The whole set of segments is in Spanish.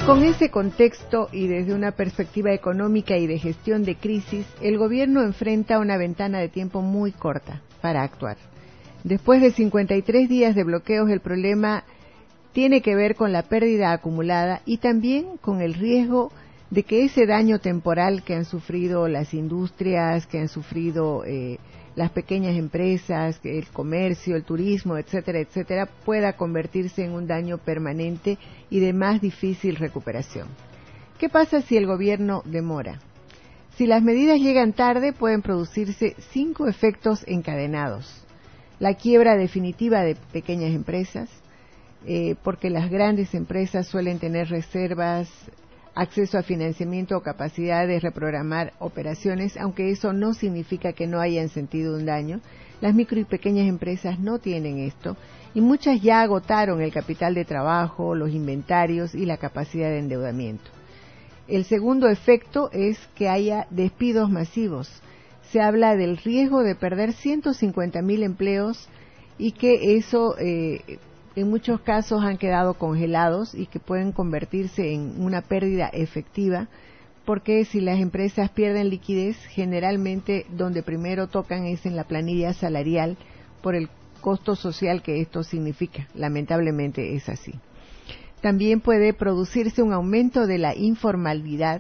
Con ese contexto y desde una perspectiva económica y de gestión de crisis, el gobierno enfrenta una ventana de tiempo muy corta para actuar. Después de 53 días de bloqueos, el problema tiene que ver con la pérdida acumulada y también con el riesgo de que ese daño temporal que han sufrido las industrias, que han sufrido las pequeñas empresas, el comercio, el turismo, etcétera, etcétera, pueda convertirse en un daño permanente y de más difícil recuperación. ¿Qué pasa si el gobierno demora? Si las medidas llegan tarde, pueden producirse 5 efectos encadenados. La quiebra definitiva de pequeñas empresas, porque las grandes empresas suelen tener reservas, acceso a financiamiento o capacidad de reprogramar operaciones, aunque eso no significa que no hayan sentido un daño. Las micro y pequeñas empresas no tienen esto y muchas ya agotaron el capital de trabajo, los inventarios y la capacidad de endeudamiento. El segundo efecto es que haya despidos masivos. Se habla del riesgo de perder 150.000 empleos y que eso en muchos casos han quedado congelados y que pueden convertirse en una pérdida efectiva, porque si las empresas pierden liquidez, generalmente donde primero tocan es en la planilla salarial por el costo social que esto significa. Lamentablemente es así. También puede producirse un aumento de la informalidad,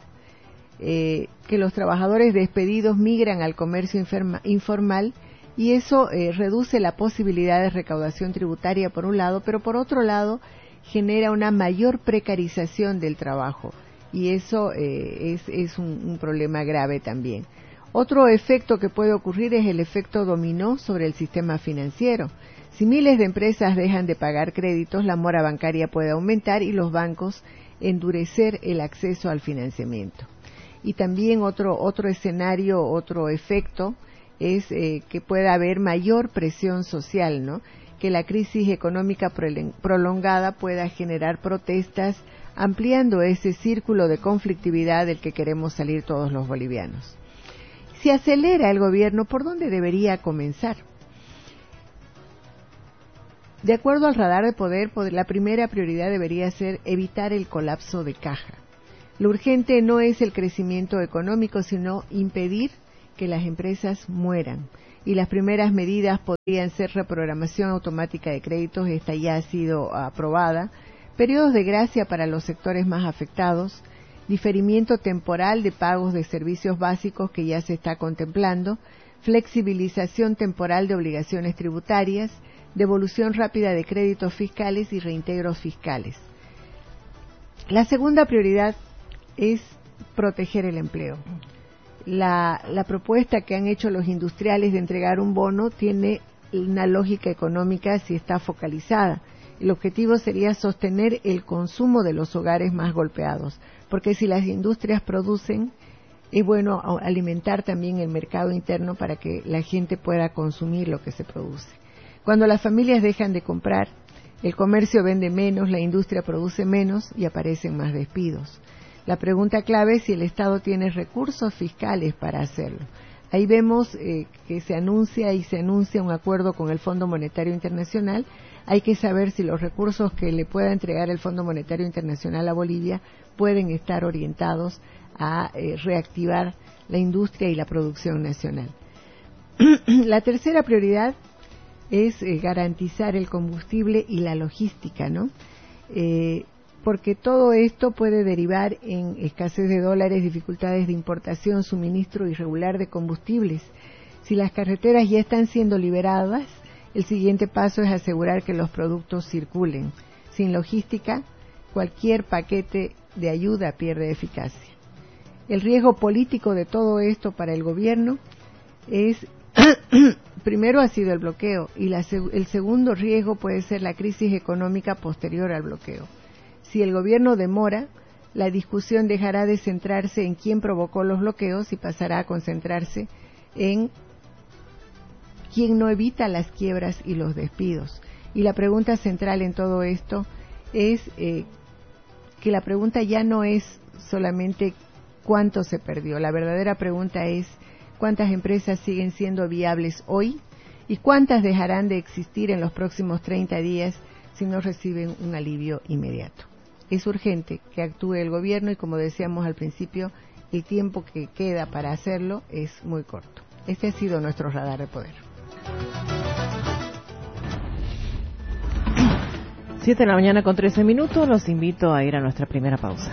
que los trabajadores despedidos migran al comercio informal, y eso reduce la posibilidad de recaudación tributaria por un lado, pero por otro lado genera una mayor precarización del trabajo y eso es un problema grave también. Otro efecto que puede ocurrir es el efecto dominó sobre el sistema financiero. Si miles de empresas dejan de pagar créditos, la mora bancaria puede aumentar y los bancos endurecer el acceso al financiamiento. Y también otro escenario, otro efecto es que pueda haber mayor presión social, ¿no? Que la crisis económica prolongada pueda generar protestas, ampliando ese círculo de conflictividad del que queremos salir todos los bolivianos. Si acelera el gobierno, ¿por dónde debería comenzar? De acuerdo al radar de poder, la primera prioridad debería ser evitar el colapso de caja. Lo urgente no es el crecimiento económico, sino impedir que las empresas mueran. Y las primeras medidas podrían ser reprogramación automática de créditos, esta ya ha sido aprobada, periodos de gracia para los sectores más afectados, diferimiento temporal de pagos de servicios básicos que ya se está contemplando, flexibilización temporal de obligaciones tributarias, devolución rápida de créditos fiscales y reintegros fiscales. La segunda prioridad es proteger el empleo. La propuesta que han hecho los industriales de entregar un bono tiene una lógica económica si está focalizada. El objetivo sería sostener el consumo de los hogares más golpeados, porque si las industrias producen, es bueno alimentar también el mercado interno para que la gente pueda consumir lo que se produce. Cuando las familias dejan de comprar, el comercio vende menos, la industria produce menos y aparecen más despidos. La pregunta clave es si el Estado tiene recursos fiscales para hacerlo. Ahí vemos que se anuncia un acuerdo con el Fondo Monetario Internacional. Hay que saber si los recursos que le pueda entregar el Fondo Monetario Internacional a Bolivia pueden estar orientados a reactivar la industria y la producción nacional. La tercera prioridad es garantizar el combustible y la logística, ¿no? Porque todo esto puede derivar en escasez de dólares, dificultades de importación, suministro irregular de combustibles. Si las carreteras ya están siendo liberadas, el siguiente paso es asegurar que los productos circulen. Sin logística, cualquier paquete de ayuda pierde eficacia. El riesgo político de todo esto para el gobierno es, primero ha sido el bloqueo, y el segundo riesgo puede ser la crisis económica posterior al bloqueo. Si el gobierno demora, la discusión dejará de centrarse en quién provocó los bloqueos y pasará a concentrarse en quién no evita las quiebras y los despidos. Y la pregunta central en todo esto es que la pregunta ya no es solamente cuánto se perdió. La verdadera pregunta es cuántas empresas siguen siendo viables hoy y cuántas dejarán de existir en los próximos 30 días si no reciben un alivio inmediato. es urgente que actúe el gobierno y, como decíamos al principio, el tiempo que queda para hacerlo es muy corto. Este ha sido nuestro radar de poder. 7:13 a.m. Los invito a ir a nuestra primera pausa.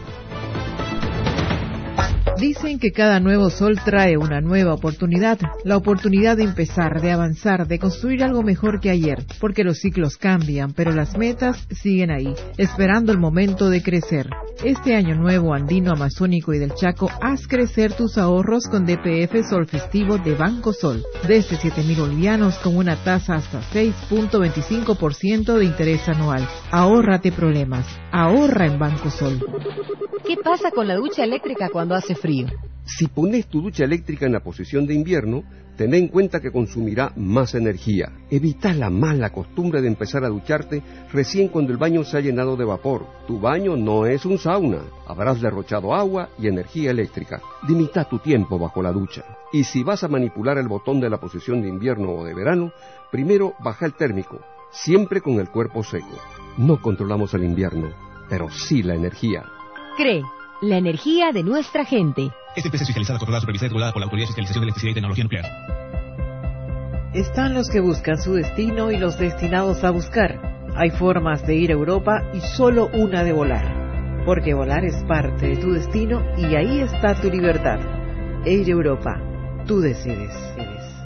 Dicen que cada nuevo sol trae una nueva oportunidad, la oportunidad de empezar, de avanzar, de construir algo mejor que ayer, porque los ciclos cambian, pero las metas siguen ahí, esperando el momento de crecer. Este año nuevo andino, amazónico y del Chaco, haz crecer tus ahorros con DPF Sol Festivo de Banco Sol, desde 7.000 bolivianos con una tasa hasta 6.25% de interés anual. Ahórrate problemas, ahorra en Banco Sol. ¿Qué pasa con la ducha eléctrica cuando hace frío? Si pones tu ducha eléctrica en la posición de invierno, ten en cuenta que consumirá más energía. Evita la mala costumbre de empezar a ducharte recién cuando el baño se ha llenado de vapor. Tu baño no es un sauna. Habrás derrochado agua y energía eléctrica. Limita tu tiempo bajo la ducha. Y si vas a manipular el botón de la posición de invierno o de verano, primero baja el térmico, siempre con el cuerpo seco. No controlamos el invierno, pero sí la energía. CRE, la energía de nuestra gente. Esta empresa es fiscalizada, controlada, supervisada y regulada por la Autoridad de Fiscalización de Electricidad y Tecnología Nuclear. Están los que buscan su destino y los destinados a buscar. Hay formas de ir a Europa y solo una de volar. Porque volar es parte de tu destino y ahí está tu libertad. Air Europa, tú decides.